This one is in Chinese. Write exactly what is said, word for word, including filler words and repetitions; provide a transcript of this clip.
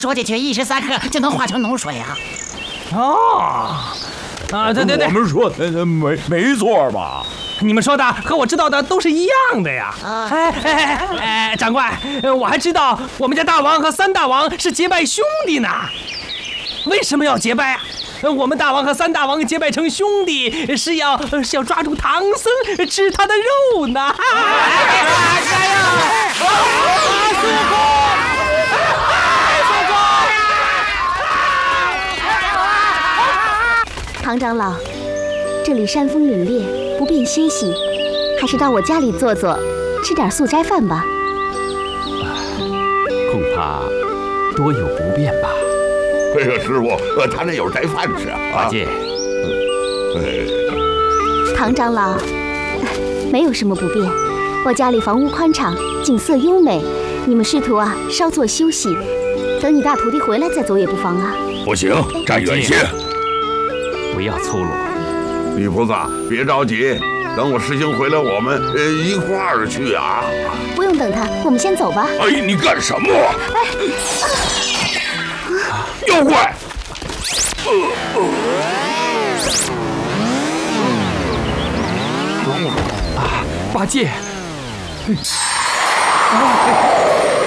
说进去一时三刻就能化成脓水啊！ 哦，啊，对对对， 我们说的没没错吧？ 你们说的和我知道的都是一样的呀！ 啊， 哎哎哎哎，长官，我还知道我们家大王和三大王是结拜兄弟呢。为什么要结拜啊？我们大王和三大王结拜成兄弟，是要是要抓住唐僧吃他的肉呢！哎呀！ 唐长老，这里山风凛冽，不便歇息，还是到我家里坐坐，吃点素斋饭吧。 恐怕多有不便吧。 哎呀，师傅，呃，他那有斋饭吃啊。 八戒， 唐长老，没有什么不便，我家里房屋宽敞，景色优美，你们师徒啊，稍作休息，等你大徒弟回来再走也不妨啊。 不行，站远些。 不要粗鲁。 李菩萨，别着急，等我师兄回来，我们呃一块儿去啊。 不用等他，我们先走吧。 哎，你干什么？ 哎， 妖怪！ 啊，八戒。啊